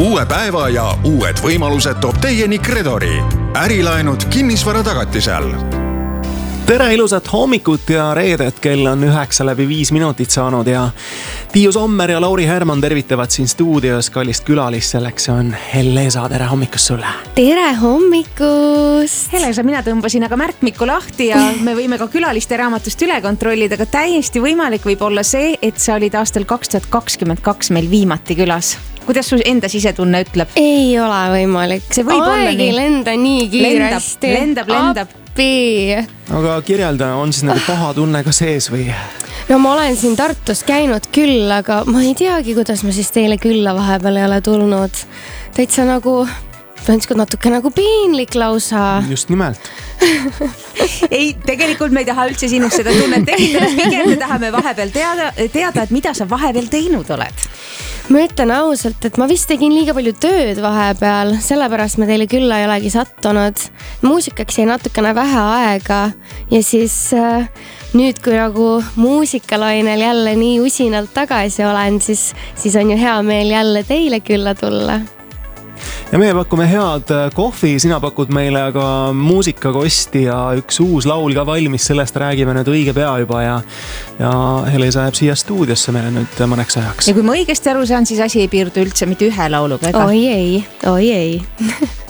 Uue päeva ja uued võimalused toob teieni Credori. Ärilaenud kinnisvara tagatisel. Tere ilusat hommikut ja reedet, kell on 9:05 saanud ja Tiiu Sommer ja Lauri Herman tervitavad siin stuudios kallist külalist, selleks on Helesa, tere hommikust sulle! Tere hommikust! Helesa, mina tõmbasin aga märkmikku lahti ja me võime ka külaliste raamatust üle kontrollida, aga täiesti võimalik võib olla see, et sa olid aastal 2022 meil viimati külas. Kuidas su enda sisetunne ütleb? Ei ole võimalik. See võib olla nii. Aeg ei lenda nii kiiresti. Lendab. Appi. Aga kirjelda, on siis nagu paha tunne ka sees või? No ma olen siin Tartus käinud küll, aga ma ei teagi, kuidas ma siis teile külla vahepeal ei ole tulnud. Täitsa nagu, natuke nagu piinlik lausa. Just nimelt. Ei, tegelikult me ei taha üldse sinust seda tunnet tekitada. Pigem me tahame vahepeal teada, et mida sa vahepeal teinud oled. Ma ütlen ausalt, et ma vist tegin liiga palju tööd vahepeal, sellepärast ma teile külla ei olegi sattunud. Muusikaks jäi natukene vähe aega ja siis nüüd, kui nagu muusikalainel jälle nii usinalt tagasi olen, siis on ju hea meel jälle teile külla tulla. Ja meie pakume head kohvi, sina pakud meile aga muusikakosti ja üks uus laul ka valmis, sellest räägime nüüd õige pea juba ja Helesa jääb siia stuudiosse meile nüüd mõneks ajaks. Ja kui ma õigesti aru saan, siis asi ei piirdu üldse mitte ühe lauluga, ega? Oi ei.